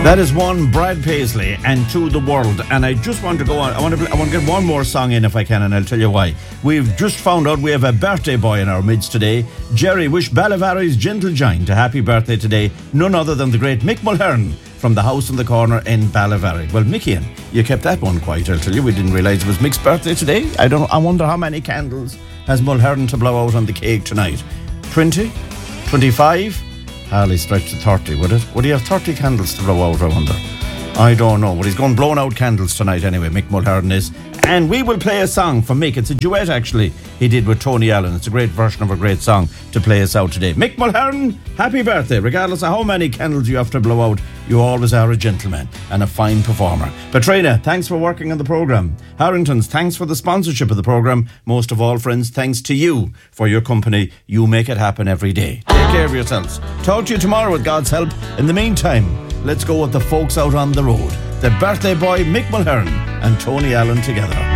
That is one, Brad Paisley, and To the World. And I just want to go on. I want to get one more song in if I can, and I'll tell you why. We've just found out we have a birthday boy in our midst today. Jerry, wish Ballyvarry's Gentle Giant a happy birthday today. None other than the great Mick Mulhern from the house in the corner in Ballyvarry. Well, Mickey, you kept that one quiet, I'll tell you. We didn't realise it was Mick's birthday today. I wonder how many candles has Mulhern to blow out on the cake tonight. 20? 25? Hardly stretch to 30, would it? Would he have 30 candles to blow out, I wonder? I don't know, but he's going blowing out candles tonight anyway, Mick Mulhern is. And we will play a song from Mick. It's a duet, actually, he did with Tony Allen. It's a great version of a great song to play us out today. Mick Mulhern, happy birthday. Regardless of how many candles you have to blow out, you always are a gentleman and a fine performer. Petrina, thanks for working on the programme. Harrington's, thanks for the sponsorship of the programme. Most of all, friends, thanks to you for your company. You make it happen every day. Take care of yourselves. Talk to you tomorrow with God's help. In the meantime, let's go with the folks out on the road. The birthday boy, Mick Mulhern, and Tony Allen together.